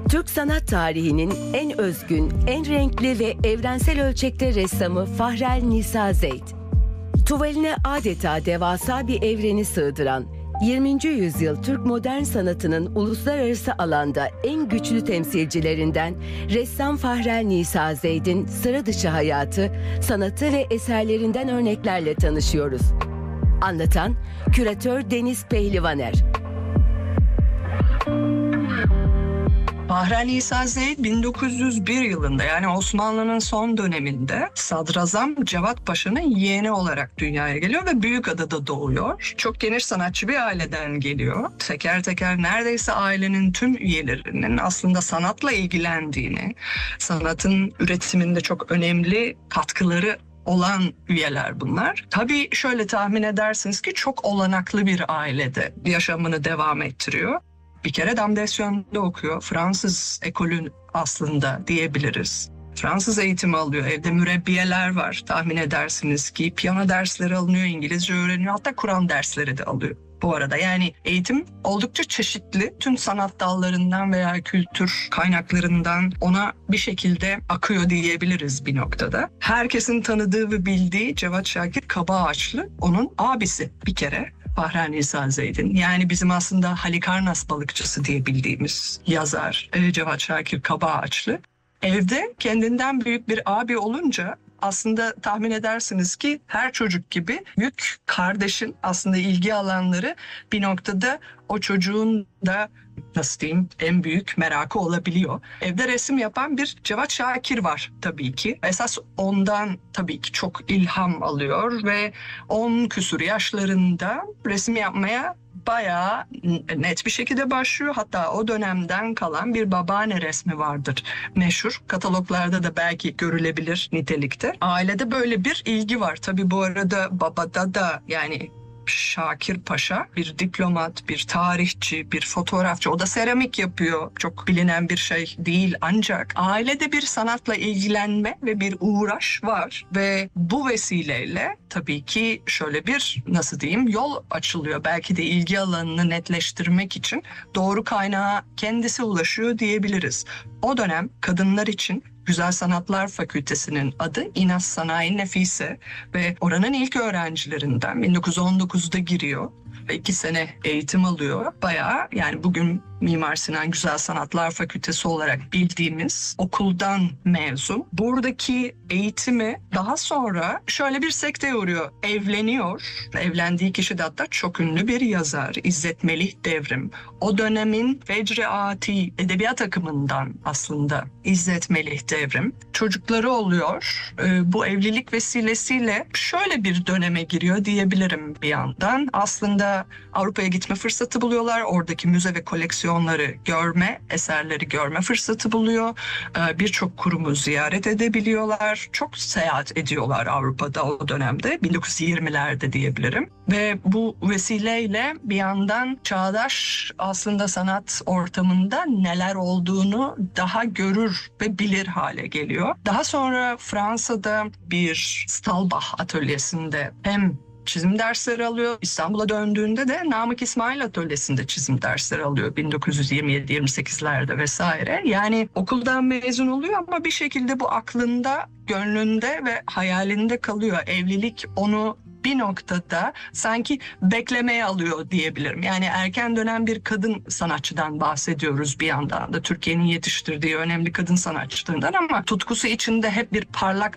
Türk sanat tarihinin en özgün, en renkli ve evrensel ölçekte ressamı Fahrel Nisa Zeyd. Tuvaline adeta devasa bir evreni sığdıran, 20. yüzyıl Türk modern sanatının uluslararası alanda en güçlü temsilcilerinden ressam Fahrel Nisa Zeyd'in sıra dışı hayatı, sanatı ve eserlerinden örneklerle tanışıyoruz. Anlatan küratör Deniz Pehlivaner. Fahrel Nisa Zeyd 1901 yılında, yani Osmanlı'nın son döneminde Sadrazam Cevat Paşa'nın yeğeni olarak dünyaya geliyor ve Büyükada'da doğuyor. Çok geniş sanatçı bir aileden geliyor. Teker teker neredeyse ailenin tüm üyelerinin aslında sanatla ilgilendiğini, sanatın üretiminde çok önemli katkıları olan üyeler bunlar. Tabii şöyle tahmin edersiniz ki çok olanaklı bir ailede yaşamını devam ettiriyor. Bir kere Damdession'da okuyor. Fransız ekolün aslında diyebiliriz. Fransız eğitimi alıyor. Evde mürebbiyeler var. Tahmin edersiniz ki piyano dersleri alınıyor, İngilizce öğreniyor. Hatta Kur'an dersleri de alıyor. Bu arada yani eğitim oldukça çeşitli. Tüm sanat dallarından veya kültür kaynaklarından ona bir şekilde akıyor diyebiliriz bir noktada. Herkesin tanıdığı ve bildiği Cevat Şakir Kabaağaçlı onun abisi bir kere. Fahrel Nisa Zeyd'in, yani bizim aslında Halikarnas balıkçısı diye bildiğimiz yazar Cevat Şakir Kabaağaçlı. Evde kendinden büyük bir abi olunca aslında tahmin edersiniz ki her çocuk gibi büyük kardeşin aslında ilgi alanları bir noktada o çocuğun da nasıl diyeyim en büyük merakı olabiliyor. Evde resim yapan bir Cevat Şakir var tabii ki. Esas ondan tabii ki çok ilham alıyor ve 10 küsur yaşlarında resim yapmaya bayağı net bir şekilde başlıyor. Hatta o dönemden kalan bir babaanne resmi vardır meşhur. Kataloglarda da belki görülebilir nitelikte. Ailede böyle bir ilgi var. Tabii bu arada babada da yani Şakir Paşa bir diplomat, bir tarihçi, bir fotoğrafçı. O da seramik yapıyor. Çok bilinen bir şey değil ancak ailede bir sanatla ilgilenme ve bir uğraş var. Ve bu vesileyle tabii ki şöyle bir nasıl diyeyim yol açılıyor. Belki de ilgi alanını netleştirmek için doğru kaynağa kendisi ulaşıyor diyebiliriz. O dönem kadınlar için Güzel Sanatlar Fakültesi'nin adı İnas Sanayi Nefise ve oranın ilk öğrencilerinden 1919'da giriyor ve 2 sene eğitim alıyor. Bayağı yani bugün Mimar Sinan Güzel Sanatlar Fakültesi olarak bildiğimiz okuldan mezun. Buradaki eğitimi daha sonra şöyle bir sekteye uğruyor. Evleniyor. Evlendiği kişi de hatta çok ünlü bir yazar. İzzet Melih Devrim. O dönemin Fecri Ati edebiyat akımından aslında İzzet Melih Devrim. Çocukları oluyor. Bu evlilik vesilesiyle şöyle bir döneme giriyor diyebilirim bir yandan. Aslında Avrupa'ya gitme fırsatı buluyorlar. Oradaki müze ve koleksiyonları görme, eserleri görme fırsatı buluyor. Birçok kurumu ziyaret edebiliyorlar. Çok seyahat ediyorlar Avrupa'da o dönemde. 1920'lerde diyebilirim. Ve bu vesileyle bir yandan çağdaş aslında sanat ortamında neler olduğunu daha görür ve bilir hale geliyor. Daha sonra Fransa'da bir Stahlbach atölyesinde hem çizim dersleri alıyor. İstanbul'a döndüğünde de Namık İsmail Atölyesi'nde çizim dersleri alıyor 1927-28'lerde vesaire. Yani okuldan mezun oluyor ama bir şekilde bu aklında, gönlünde ve hayalinde kalıyor. Evlilik onu bir noktada sanki beklemeye alıyor diyebilirim. Yani erken dönem bir kadın sanatçıdan bahsediyoruz bir yandan da. Türkiye'nin yetiştirdiği önemli kadın sanatçılarından ama tutkusu içinde hep bir parlak